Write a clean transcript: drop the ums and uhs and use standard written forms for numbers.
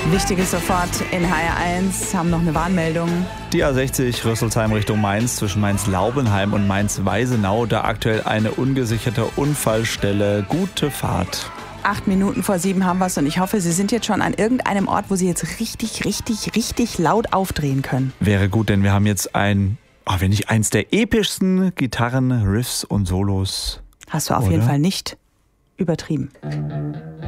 Wichtiges sofort in HR1, haben noch eine Warnmeldung. Die A60 Rüsselsheim Richtung Mainz zwischen Mainz-Laubenheim und Mainz-Weisenau. Da aktuell eine ungesicherte Unfallstelle. Gute Fahrt. 8 Minuten vor 7 haben wir es und ich hoffe, Sie sind jetzt schon an irgendeinem Ort, wo Sie jetzt richtig laut aufdrehen können. Wäre gut, denn wir haben jetzt wenn nicht eins der epischsten Gitarren, Riffs und Solos. Hast du auf jeden Fall nicht übertrieben.